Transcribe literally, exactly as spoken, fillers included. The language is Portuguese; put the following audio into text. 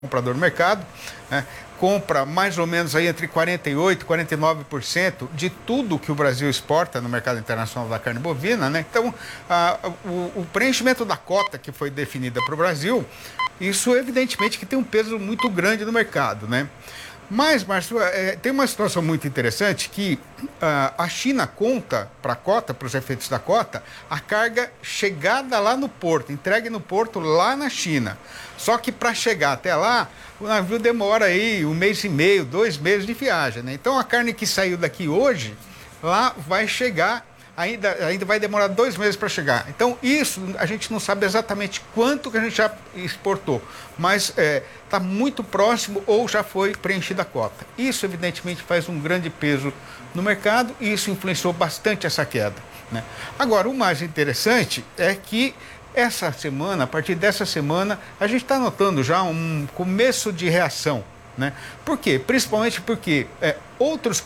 comprador do mercado, né, compra mais ou menos aí entre quarenta e oito por cento e quarenta e nove por cento de tudo que o Brasil exporta no mercado internacional da carne bovina, né? Então, a, o, o preenchimento da cota que foi definida para o Brasil, isso evidentemente que tem um peso muito grande no mercado, né? Mas, Márcio, é, tem uma situação muito interessante que uh, a China conta para a cota, para os efeitos da cota, a carga chegada lá no porto, entregue no porto lá na China. Só que para chegar até lá, o navio demora aí um mês e meio, dois meses de viagem, né? Então a carne que saiu daqui hoje, lá vai chegar, ainda, ainda vai demorar dois meses para chegar. Então isso a gente não sabe exatamente quanto que a gente já exportou, mas está é, muito próximo ou já foi preenchida a cota. Isso evidentemente faz um grande peso no mercado e isso influenciou bastante essa queda, né? Agora, o mais interessante é que essa semana, a partir dessa semana, a gente está notando já um começo de reação, né? Por quê? Principalmente porque é, outros